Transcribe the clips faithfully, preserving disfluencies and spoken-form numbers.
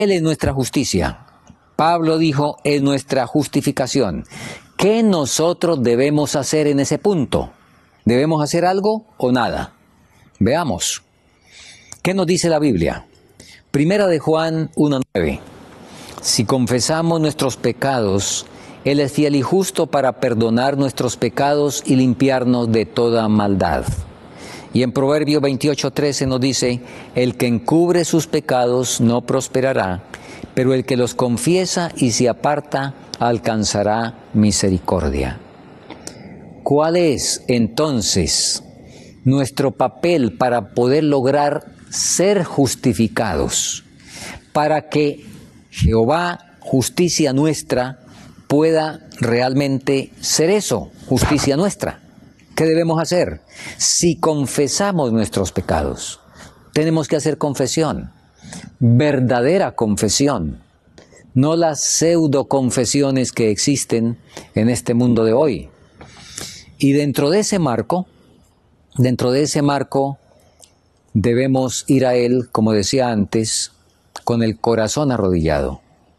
Él es nuestra justicia. Pablo dijo, es nuestra justificación. ¿Qué nosotros debemos hacer en ese punto? ¿Debemos hacer algo o nada? Veamos. ¿Qué nos dice la Biblia? Primera de Juan uno nueve. Si confesamos nuestros pecados, Él es fiel y justo para perdonar nuestros pecados y limpiarnos de toda maldad. Y en Proverbios veintiocho trece nos dice, el que encubre sus pecados no prosperará, pero el que los confiesa y se aparta alcanzará misericordia. ¿Cuál es entonces nuestro papel para poder lograr ser justificados? Para que Jehová, justicia nuestra, pueda realmente ser eso, justicia nuestra. ¿Qué debemos hacer? Si confesamos nuestros pecados, tenemos que hacer confesión, verdadera confesión, no las pseudo confesiones que existen en este mundo de hoy. Y dentro de ese marco, dentro de ese marco, debemos ir a Él, como decía antes, con el corazón arrodillado.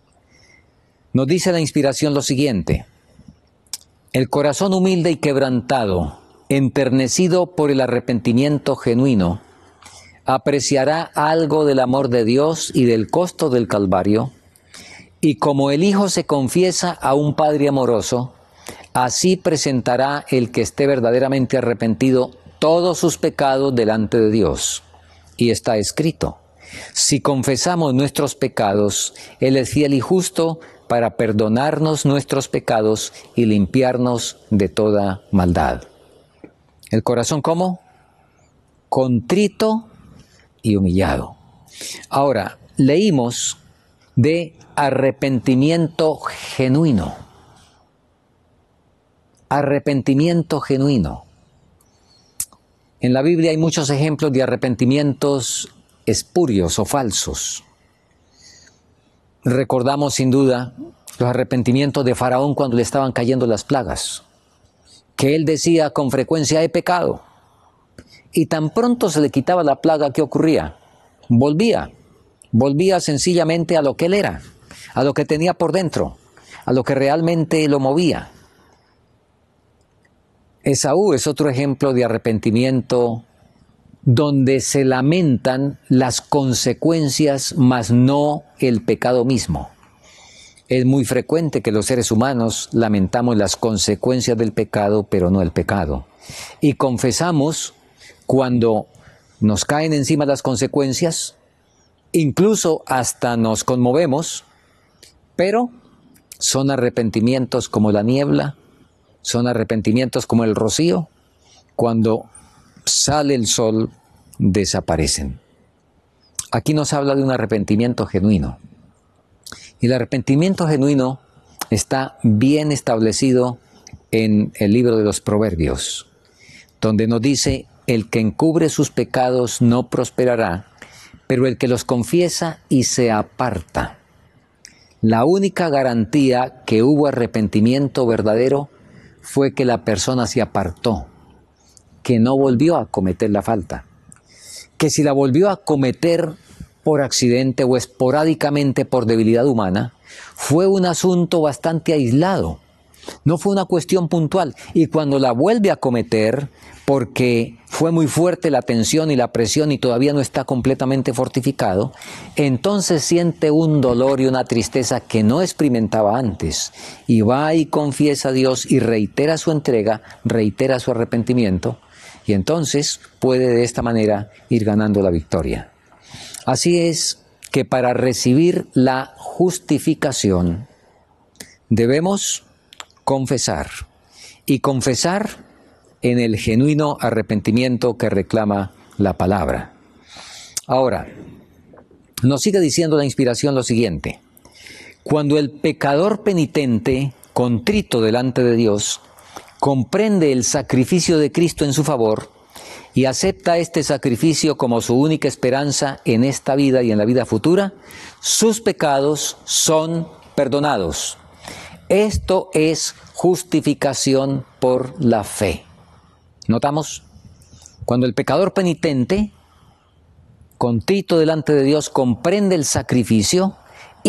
Nos dice la inspiración lo siguiente: el corazón humilde y quebrantado, enternecido por el arrepentimiento genuino, apreciará algo del amor de Dios y del costo del Calvario, y como el Hijo se confiesa a un Padre amoroso, así presentará el que esté verdaderamente arrepentido todos sus pecados delante de Dios. Y está escrito, si confesamos nuestros pecados, Él es fiel y justo para perdonarnos nuestros pecados y limpiarnos de toda maldad. ¿El corazón cómo? Contrito y humillado. Ahora, leímos de arrepentimiento genuino. Arrepentimiento genuino. En la Biblia hay muchos ejemplos de arrepentimientos espurios o falsos. Recordamos sin duda los arrepentimientos de Faraón cuando le estaban cayendo las plagas, que él decía con frecuencia, he pecado. Y tan pronto se le quitaba la plaga, ¿qué ocurría? Volvía, volvía sencillamente a lo que él era, a lo que tenía por dentro, a lo que realmente lo movía. Esaú es otro ejemplo de arrepentimiento donde se lamentan las consecuencias, mas no el pecado mismo. Es muy frecuente que los seres humanos lamentamos las consecuencias del pecado, pero no el pecado. Y confesamos cuando nos caen encima las consecuencias, incluso hasta nos conmovemos, pero son arrepentimientos como la niebla, son arrepentimientos como el rocío, cuando sale el sol, desaparecen. Aquí nos habla de un arrepentimiento genuino. Y el arrepentimiento genuino está bien establecido en el libro de los Proverbios, donde nos dice, el que encubre sus pecados no prosperará, pero el que los confiesa y se aparta. La única garantía que hubo arrepentimiento verdadero fue que la persona se apartó, que no volvió a cometer la falta, que si la volvió a cometer por accidente o esporádicamente por debilidad humana, fue un asunto bastante aislado, no fue una cuestión puntual, y cuando la vuelve a cometer, porque fue muy fuerte la tensión y la presión y todavía no está completamente fortificado, entonces siente un dolor y una tristeza que no experimentaba antes, y va y confiesa a Dios y reitera su entrega, reitera su arrepentimiento, y entonces puede de esta manera ir ganando la victoria. Así es que para recibir la justificación debemos confesar, y confesar en el genuino arrepentimiento que reclama la palabra. Ahora, nos sigue diciendo la inspiración lo siguiente: cuando el pecador penitente, contrito delante de Dios, comprende el sacrificio de Cristo en su favor y acepta este sacrificio como su única esperanza en esta vida y en la vida futura, sus pecados son perdonados. Esto es justificación por la fe. ¿Notamos? Cuando el pecador penitente, contrito delante de Dios, comprende el sacrificio,